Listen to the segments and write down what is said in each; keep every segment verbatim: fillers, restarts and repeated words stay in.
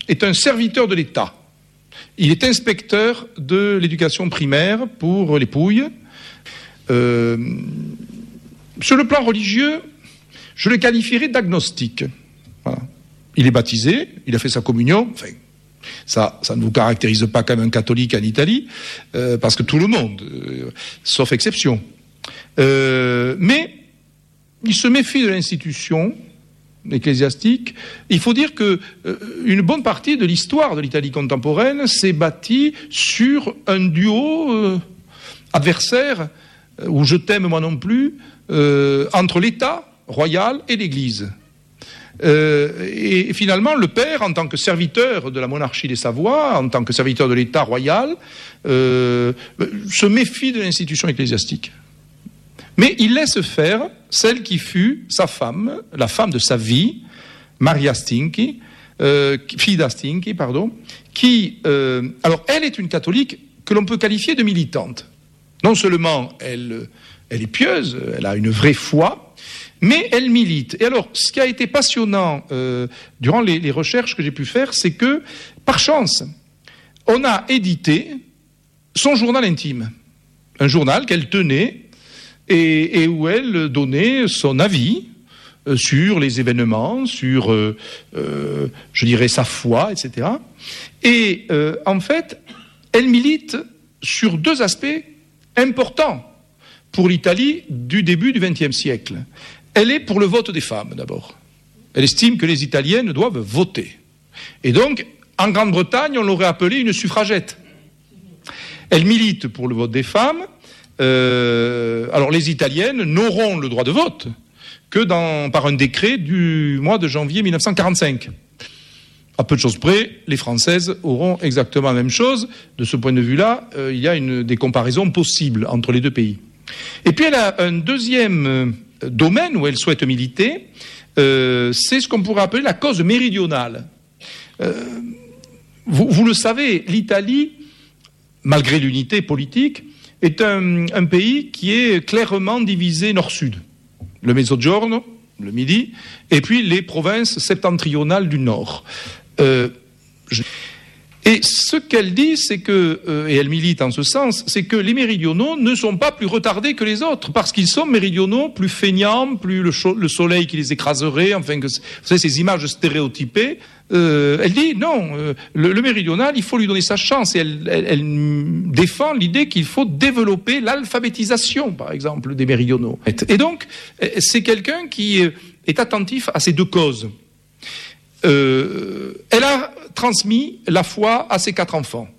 est un serviteur de l'État. Il est inspecteur de l'éducation primaire pour les Pouilles. Euh, sur le plan religieux, je le qualifierais d'agnostique. Voilà. Il est baptisé, il a fait sa communion. Enfin, ça, ça ne vous caractérise pas comme un catholique en Italie, euh, parce que tout le monde, euh, sauf exception. Euh, mais il se méfie de l'institution ecclésiastique. Il faut dire que euh, une bonne partie de l'histoire de l'Italie contemporaine s'est bâtie sur un duo euh, adversaire, euh, ou je t'aime moi non plus, euh, entre l'État royal et l'Église. Euh, et finalement, le père, en tant que serviteur de la monarchie des Savoie, en tant que serviteur de l'État royal, euh, se méfie de l'institution ecclésiastique. Mais il laisse faire celle qui fut sa femme, la femme de sa vie, Maria Stinchi, euh, fille d'Astinchi, pardon, qui, euh, alors elle est une catholique que l'on peut qualifier de militante. Non seulement elle, elle est pieuse, elle a une vraie foi, mais elle milite. Et alors, ce qui a été passionnant euh, durant les, les recherches que j'ai pu faire, c'est que, par chance, on a édité son journal intime, un journal qu'elle tenait, Et, et où elle donnait son avis euh, sur les événements, sur, euh, euh, je dirais, sa foi, et cetera. Et euh, en fait, elle milite sur deux aspects importants pour l'Italie du début du vingtième siècle. Elle est pour le vote des femmes, d'abord. Elle estime que les Italiennes doivent voter. Et donc, en Grande-Bretagne, on l'aurait appelée une suffragette. Elle milite pour le vote des femmes. Euh, alors les Italiennes n'auront le droit de vote que dans, par un décret du mois de janvier mille neuf cent quarante-cinq. À peu de choses près, les Françaises auront exactement la même chose. De ce point de vue-là, euh, il y a une, des comparaisons possibles entre les deux pays. Et puis elle a un deuxième euh, domaine où elle souhaite militer, euh, c'est ce qu'on pourrait appeler la cause méridionale. Euh, vous, vous le savez, l'Italie, malgré l'unité politique, est un, un pays qui est clairement divisé nord-sud. Le Mezzogiorno, le Midi, et puis les provinces septentrionales du nord. Euh, je... Et ce qu'elle dit, c'est que, euh, et elle milite en ce sens, c'est que les méridionaux ne sont pas plus retardés que les autres, parce qu'ils sont méridionaux plus feignants, plus le, cho- le soleil qui les écraserait, enfin, que, vous savez, ces images stéréotypées. Euh, elle dit non, euh, le, le méridional, il faut lui donner sa chance, et elle, elle, elle défend l'idée qu'il faut développer l'alphabétisation, par exemple, des méridionaux. Et donc, c'est quelqu'un qui est attentif à ces deux causes. Euh, elle a transmis la foi à ses quatre enfants.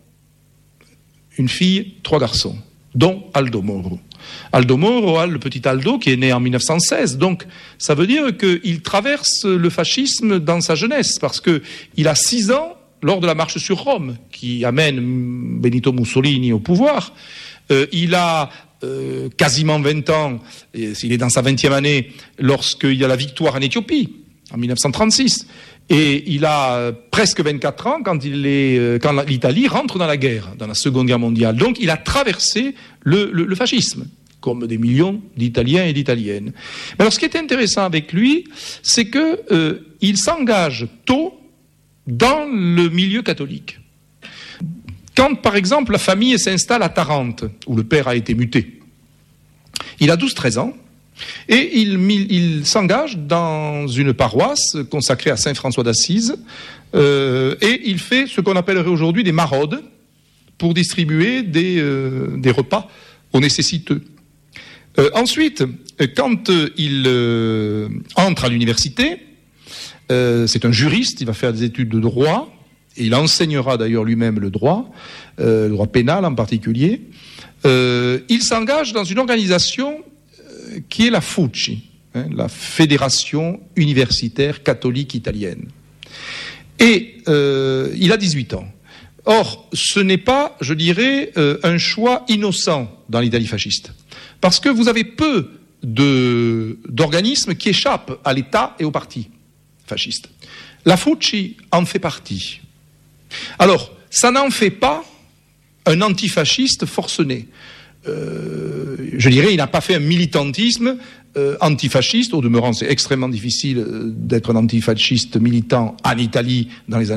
Une fille, trois garçons, dont Aldo Moro. Aldo Moro, le petit Aldo, qui est né en mille neuf cent seize. Donc, ça veut dire qu'il traverse le fascisme dans sa jeunesse, parce qu'il a six ans, lors de la marche sur Rome, qui amène Benito Mussolini au pouvoir. Euh, il a euh, quasiment vingt ans, et il est dans sa vingtième année, lorsqu'il y a la victoire en Éthiopie, en mille neuf cent trente-six. Et il a presque vingt-quatre ans quand, il est, quand l'Italie rentre dans la guerre, dans la Seconde Guerre mondiale. Donc il a traversé le, le, le fascisme, comme des millions d'Italiens et d'Italiennes. Mais alors ce qui est intéressant avec lui, c'est qu'il euh, s'engage tôt dans le milieu catholique. Quand, par exemple, la famille s'installe à Tarente, où le père a été muté, il a douze treize ans, et il, il s'engage dans une paroisse consacrée à saint François d'Assise, euh, et il fait ce qu'on appellerait aujourd'hui des maraudes pour distribuer des, euh, des repas aux nécessiteux. Euh, ensuite, quand il euh, entre à l'université, euh, c'est un juriste, il va faire des études de droit, et il enseignera d'ailleurs lui-même le droit, euh, le droit pénal en particulier. Euh, il s'engage dans une organisation qui est la FUCI, hein, la Fédération universitaire catholique italienne. Et euh, il a dix-huit ans. Or, ce n'est pas, je dirais, euh, un choix innocent dans l'Italie fasciste. Parce que vous avez peu de, d'organismes qui échappent à l'État et au parti fasciste. La FUCI en fait partie. Alors, ça n'en fait pas un antifasciste forcené. Euh, je dirais, il n'a pas fait un militantisme euh, antifasciste. Au demeurant, c'est extrêmement difficile d'être un antifasciste militant en Italie dans les années